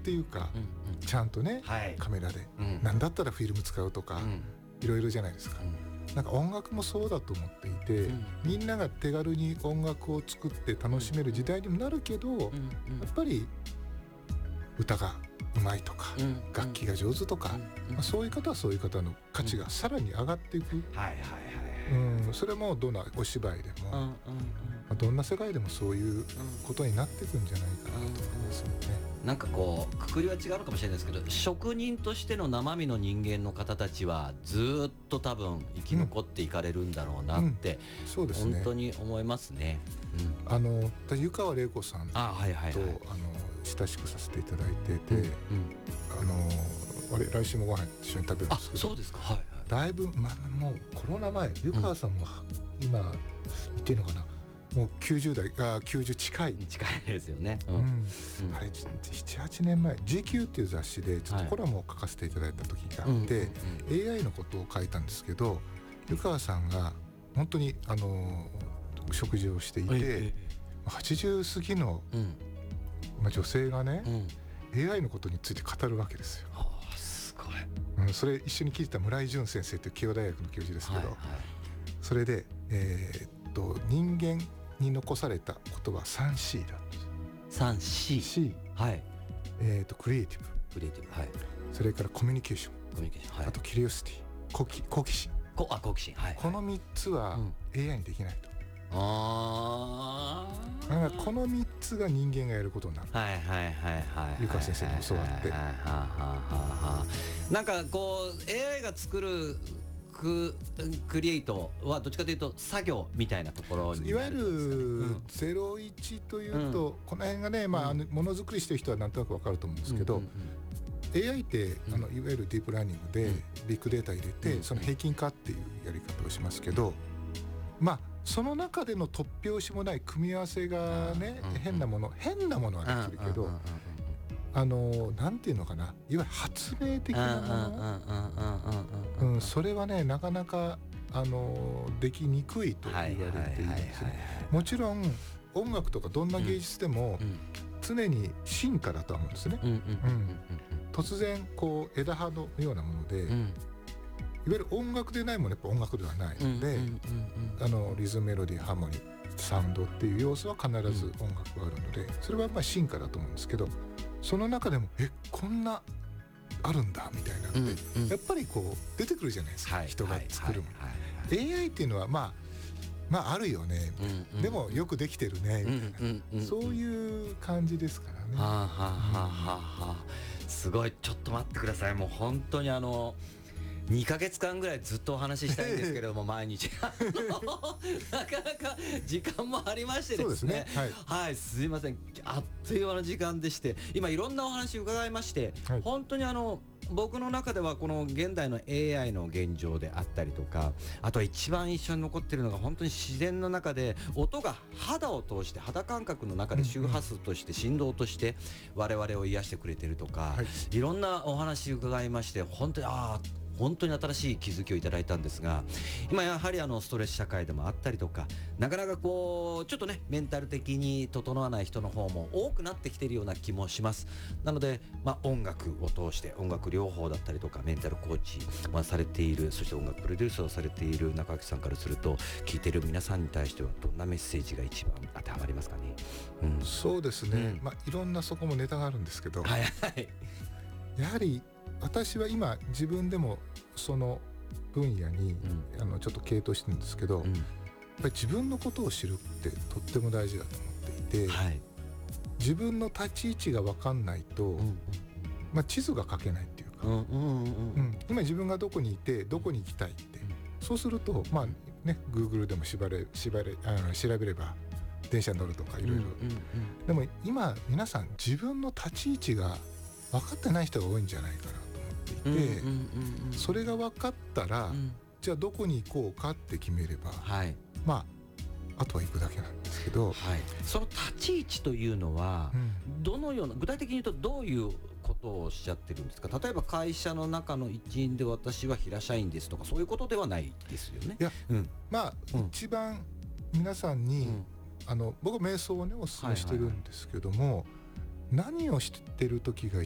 っていうか、ちゃんとね、カメラで、なんだったらフィルム使うとか、いろいろじゃないですか。なんか音楽もそうだと思っていて、みんなが手軽に音楽を作って楽しめる時代にもなるけど、やっぱり歌がうまいとか、楽器が上手とか、そういう方はそういう方の価値がさらに上がっていく。それもどんなお芝居でも、どんな世界でもそういうことになっていくんじゃないかなと思いますよね。 なんかこうくくりは違うのかもしれないですけど、職人としての生身の人間の方たちはずっと多分生き残っていかれるんだろうなって、 そうですね、 本当に思いますね。 湯川玲子さんと親しくさせていただいてて、来週もご飯一緒に食べるんですけど、 そうですか。 だいぶ、もうコロナ前、湯川さんも今言ってるのかな、もう90代が90近いですよね。 あれ 7,8 年前 GQ っていう雑誌でちょっとコラムを書かせていただいた時があって、AI のことを書いたんですけど、湯川さんが本当に食事をしていて、80過ぎの、女性がね、AI のことについて語るわけですよ。 すごい。 それ一緒に聞いた村井淳先生という慶応大学の教授ですけど、それで、人間に残された言葉 3C だ。 3C。 C、クリエイティブ、それからコミュニケーション、あとキュリオシティ、好奇心、この3つは AI にできないと。この3つが人間がやることになる。湯川先生に教わって、 なんかこう AI が作るクリエイトはどっちかというと作業みたいなところに、 いわゆる01というと、この辺がね、ものづくりしてる人はなんとなく分かると思うんですけど、AI っていわゆるディープラーニングでビッグデータ入れて、その平均化っていうやり方をしますけど、その中での突拍子もない組み合わせがね、変なものはできるけど、なんていうのかな、いわゆる発明的なもの、それはねなかなかできにくいと言われているんですね。もちろん音楽とかどんな芸術でも常に進化だとは思うんですね。突然こう枝葉のようなもので、いわゆる音楽でないものはやっぱ音楽ではないので、リズムメロディーハーモニーサウンドっていう要素は必ず音楽があるので、それはやっぱり進化だと思うんですけど、その中でもこんなあるんだみたいなので、やっぱりこう出てくるじゃないですか、人が作るもの。AI っていうのはあるよねみたいな、でもよくできてるねみたいな、そういう感じですからね。 すごい。ちょっと待ってください。もう本当に2ヶ月間ぐらいずっとお話ししたいんですけれども、毎日なかなか時間もありましてですね、すいません、あっという間の時間でして、今いろんなお話伺いまして、本当に僕の中ではこの現代の AI の現状であったりとか、あとは一番印象に残っているのが、本当に自然の中で音が肌を通して肌感覚の中で周波数として振動として我々を癒してくれているとか、いろんなお話伺いまして、本当に新しい気づきをいただいたんですが、今やはりストレス社会でもあったりとか、なかなかこうちょっとねメンタル的に整わない人の方も多くなってきているような気もします。なので、音楽を通して音楽療法だったりとかメンタルコーチされている、そして音楽プロデュースをされている中垣さんからすると、聞いている皆さんに対してはどんなメッセージが一番当てはまりますかね。 そうですね、いろんなそこもネタがあるんですけど、やはり私は今自分でもその分野に、ちょっと傾倒してるんですけど、やっぱり自分のことを知るってとっても大事だと思っていて、自分の立ち位置が分かんないと、地図が描けないっていうか、今自分がどこにいてどこに行きたいって、そうするとGoogle でも調べれば電車に乗るとかいろいろ。でも今皆さん自分の立ち位置が分かってない人が多いんじゃないかなと思っていて、それが分かったら、じゃあどこに行こうかって決めれば、あとは行くだけなんですけど、 その立ち位置というのは、どのような、具体的に言うとどういうことをおっしゃってるんですか。例えば会社の中の一員で私は平社員ですとか、そういうことではないですよね。 いや、一番皆さんに、僕は瞑想をねお勧めしてるんですけども、何をしてる時が